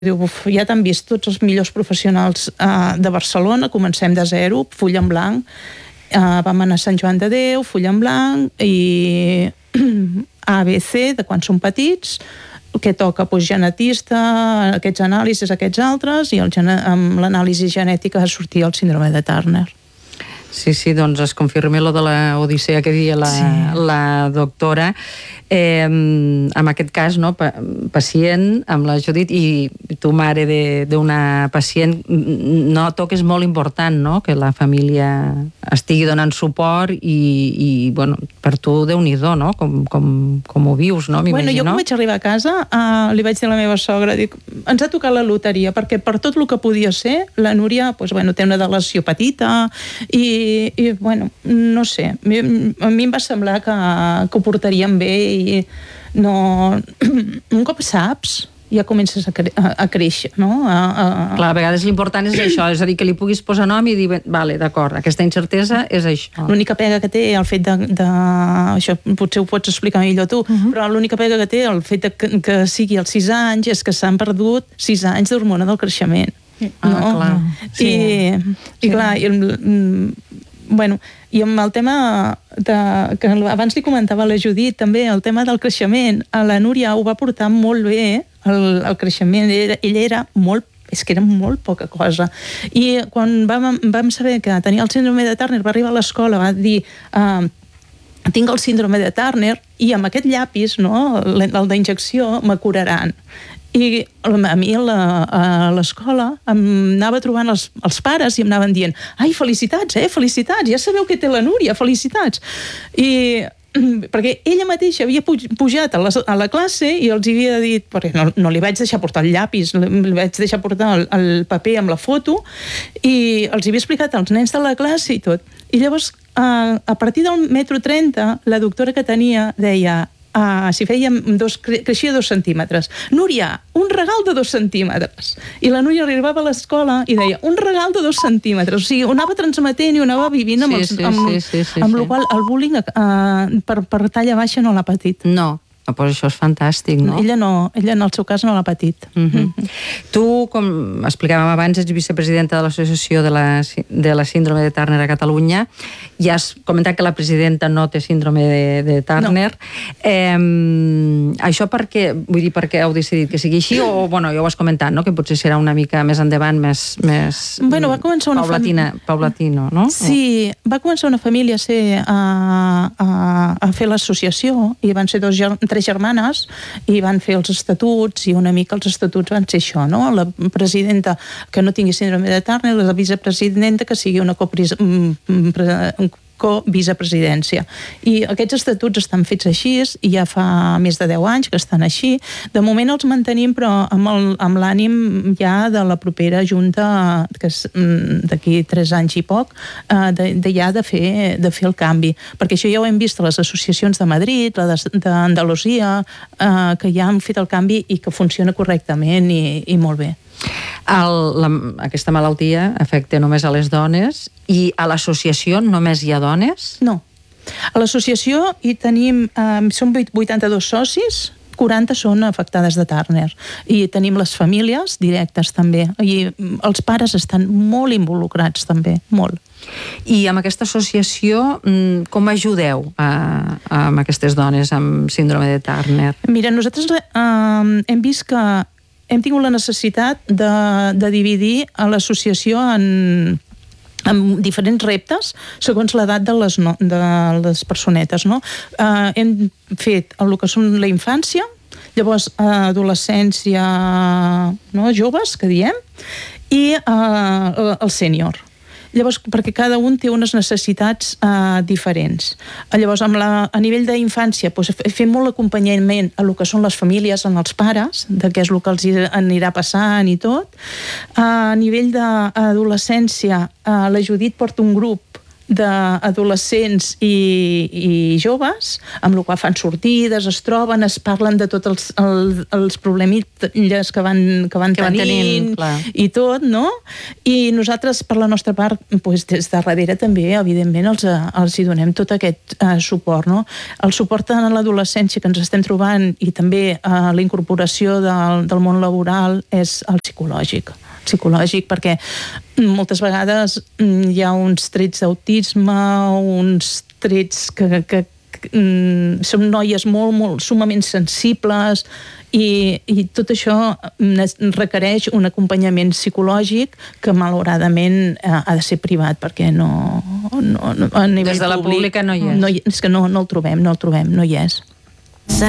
diu, ja t'han vist tots els millors professionals de Barcelona, comencem de zero, full en blanc, vam anar a Sant Joan de Déu, full en blanc, i ABC, de quan són petits, que toca genetista, aquests anàlisis, aquests altres, i amb l'anàlisi genètica sortia el síndrome de Turner. Sí, doncs es confirma lo de la odissea que deia la doctora. En aquest cas, pacient amb la Judit i tu mare d'una pacient, noto que és molt important que la família estigui donant suport i per tu Déu-n'hi-do, com ho vius, m'imagino. Jo quan vaig arribar a casa li vaig dir a la meva sogra, dic, ens ha tocat la loteria, perquè per tot el que podia ser, la Núria té una deleció petita i no sé, a mi em va semblar que ho portaríem bé i no... Un cop saps, ja comences a créixer, no? Clar, a vegades l'important és això, és a dir, que li puguis posar nom i dir, vale, d'acord, aquesta incertesa és això. L'única pega que té el fet de això potser ho pots explicar millor tu, però l'única pega que té el fet que sigui als 6 anys és que s'han perdut 6 anys d'hormona del creixement. Clar. I clar, i amb el tema que abans li comentava a la Judit també, el tema del creixement, a la Núria ho va portar molt bé el creixement, ella era molt, és que era molt poca cosa, i quan vam saber que tenia el síndrome de Turner, va arribar a l'escola, va dir tinc el síndrome de Turner i amb aquest llapis, el d'injecció, me curaran. I a mi a l'escola em anava trobant els pares i em anaven dient, ai, felicitats, felicitats, ja sabeu què té la Núria, felicitats. I perquè ella mateixa havia pujat a la classe i els havia dit, perquè no li vaig deixar portar el llapis, li vaig deixar portar el paper amb la foto i els havia explicat als nens de la classe i tot. I llavors, a partir del metro 30, la doctora que tenia deia, si fèiem creixia 2 centímetres. Núria, un regal de 2 centímetres. I la Núria arribava a l'escola i deia, un regal de 2 centímetres. O sigui, ho anava transmetent i ho anava vivint amb el qual el bullying per talla baixa no l'ha patit. No. Doncs això és fantàstic, no? Ella en el seu cas no l'ha patit. Tu, com explicàvem abans, ets vicepresidenta de l'Associació de la Síndrome de Turner a Catalunya. Ja has comentat que la presidenta no té síndrome de Turner. Això per què? Vull dir, per què heu decidit que sigui així? O, ja ho has comentat, no? Que potser serà una mica més endavant, més paulatino, no? Sí, va començar una família a fer l'associació i van ser 3 germanes i van fer els estatuts i una mica els estatuts van ser això, no? La presidenta que no tingui síndrome de Turner, la vicepresidenta que sigui una co-vicepresidència. I aquests estatuts estan fets així i ja fa més de 10 anys que estan així. De moment els mantenim, però amb l'ànim ja de la propera junta, que és d'aquí 3 anys i poc, de fer el canvi. Perquè això ja ho hem vist a les associacions de Madrid, la d'Andalusia, que ja han fet el canvi i que funciona correctament i molt bé. Aquesta malaltia afecta només a les dones i a l'associació només hi ha dones? No. A l'associació hi tenim, som 82 socis, 40 són afectades de Turner i tenim les famílies directes també i els pares estan molt involucrats també, molt. I amb aquesta associació com ajudeu a aquestes dones amb síndrome de Turner? Mira, nosaltres hem vist que hem tingut la necessitat de dividir l'associació en diferents reptes segons l'edat de les personetes, no? Hem fet el que són la infància, llavors adolescència, joves, que diem, i el sènior. Llavors, perquè cada un té unes necessitats diferents. Llavors, a nivell d'infància, fem molt acompanyament a el que són les famílies, en els pares, de què és el que els anirà passant i tot. A nivell d'adolescència, la Judit porta un grup d'adolescents i joves, amb la qual fan sortides, es troben, es parlen de tots els problemilles que van tenint i tot, no? I nosaltres, per la nostra part, des de darrere també, evidentment, els hi donem tot aquest suport, no? El suport a l'adolescència que ens estem trobant i també la incorporació del món laboral és el psicològic, perquè moltes vegades hi ha uns trets d'autisme, uns trets que són noies molt sumament sensibles i tot això requereix un acompanyament psicològic que malauradament ha de ser privat perquè no a nivell des de la pública no hi és. És que no el trobem, no hi és.